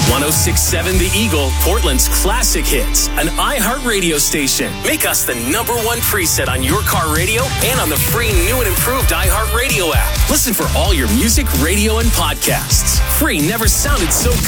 1067 The Eagle, Portland's classic hits, an iHeart radio station. Make us the number one preset on your car radio and on the free new and improved iHeart Radio app. Listen for all your music, radio, and podcasts. Free never sounded so